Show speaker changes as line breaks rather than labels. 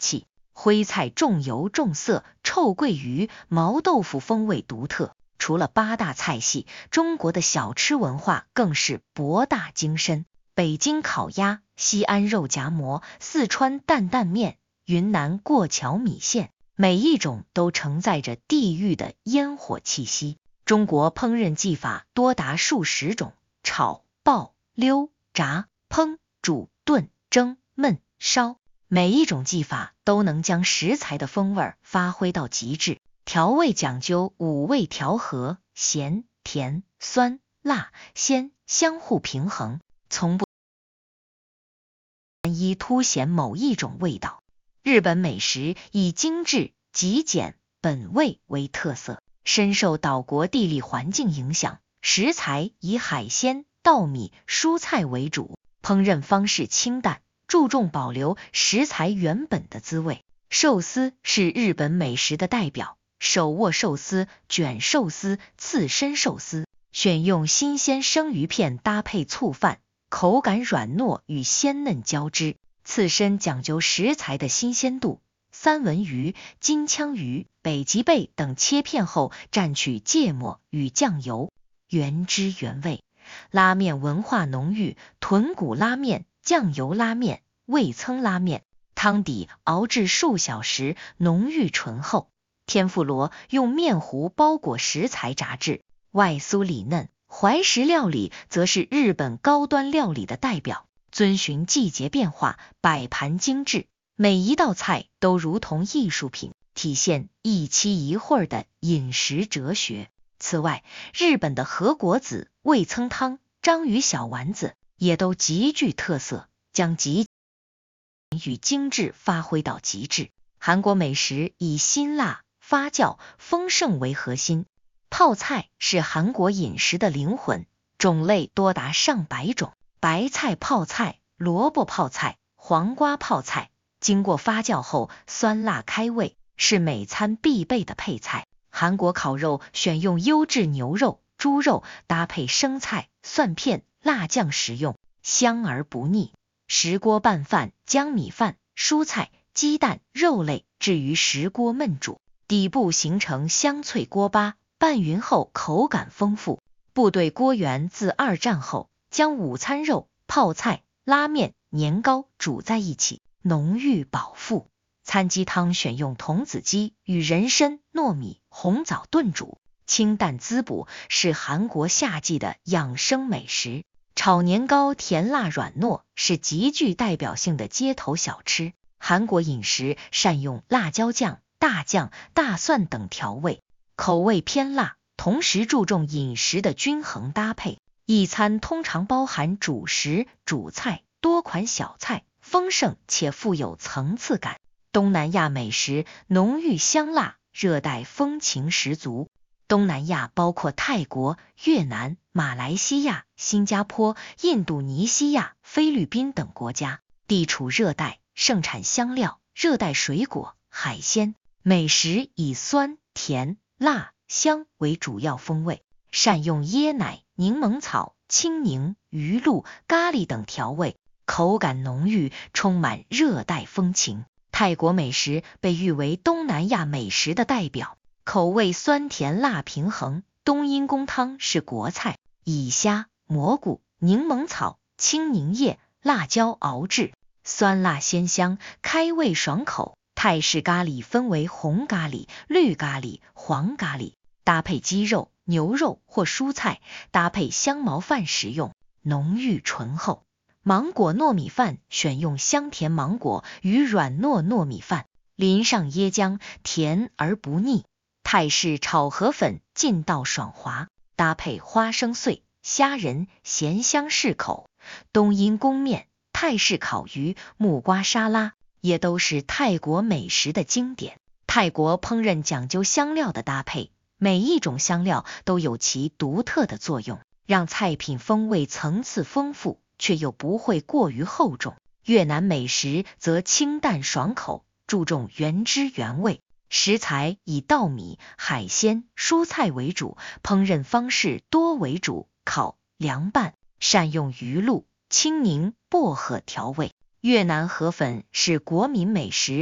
气。徽菜重油重色，臭鳜鱼、毛豆腐风味独特。除了8大菜系，中国的小吃文化更是博大精深。北京烤鸭、西安肉夹馍、四川担担面、云南过桥米线，每一种都承载着地域的烟火气息。中国烹饪技法多达数十种，炒、爆、溜、炸、烹、煮、炖、蒸、焖、烧，每一种技法都能将食材的风味发挥到极致。调味讲究5味调和，咸、甜、酸、辣、鲜相互平衡，从不单一凸显某一种味道。日本美食以精致、极简、本味为特色，深受岛国地理环境影响，食材以海鲜、稻米、蔬菜为主，烹饪方式清淡，注重保留食材原本的滋味。寿司是日本美食的代表，手握寿司、卷寿司、刺身寿司，选用新鲜生鱼片搭配醋饭，口感软糯与鲜嫩交织。刺身讲究食材的新鲜度，三文鱼、金枪鱼、北极贝等切片后蘸取芥末与酱油，原汁原味。拉面文化浓郁，豚骨拉面、酱油拉面、味噌拉面，汤底熬制数小时，浓郁醇厚。天妇罗用面糊包裹食材炸制，外酥里嫩。怀石料理则是日本高端料理的代表，遵循季节变化，摆盘精致，每一道菜都如同艺术品，体现一期一会的饮食哲学。此外，日本的和果子、味噌汤、章鱼小丸子也都极具特色，将极与精致发挥到极致。韩国美食以辛辣、发酵、丰盛为核心，泡菜是韩国饮食的灵魂，种类多达上百种，白菜泡菜、萝卜泡菜、黄瓜泡菜，经过发酵后酸辣开胃，是每餐必备的配菜。韩国烤肉选用优质牛肉、猪肉，搭配生菜、蒜片、辣酱食用，香而不腻。石锅拌饭将米饭、蔬菜、鸡蛋、肉类置于石锅焖煮，底部形成香脆锅巴，拌匀后口感丰富。部队锅源自2战后将午餐肉、泡菜、拉面、年糕煮在一起，浓郁饱腹。餐鸡汤选用童子鸡与人参、糯米、红枣炖煮，清淡滋补，是韩国夏季的养生美食。炒年糕甜辣软糯，是极具代表性的街头小吃。韩国饮食善用辣椒酱、大酱、大蒜等调味，口味偏辣，同时注重饮食的均衡搭配。一餐通常包含主食、主菜、多款小菜，丰盛且富有层次感。东南亚美食浓郁香辣，热带风情十足。东南亚包括泰国、越南、马来西亚、新加坡、印度尼西亚、菲律宾等国家，地处热带，盛产香料、热带水果、海鲜。美食以酸、甜、辣、香为主要风味，善用椰奶、柠檬草、青柠、鱼露、咖喱等调味，口感浓郁，充满热带风情。泰国美食被誉为东南亚美食的代表，口味酸甜辣平衡。冬阴功汤是国菜，以虾、蘑菇、柠檬草、青柠叶、辣椒熬制，酸辣鲜香，开胃爽口。泰式咖喱分为红咖喱、绿咖喱、黄咖喱，搭配鸡肉、牛肉或蔬菜，搭配香茅饭食用，浓郁醇厚。芒果糯米饭选用香甜芒果与软糯糯米饭，淋上椰浆，甜而不腻。泰式炒河粉劲道爽滑，搭配花生碎、虾仁，咸香适口。冬阴功面、泰式烤鱼、木瓜沙拉也都是泰国美食的经典。泰国烹饪讲究香料的搭配，每一种香料都有其独特的作用，让菜品风味层次丰富，却又不会过于厚重。越南美食则清淡爽口，注重原汁原味，食材以稻米、海鲜、蔬菜为主，烹饪方式多为煮、烤、凉拌，善用鱼露、青柠、薄荷调味。越南河粉是国民美食。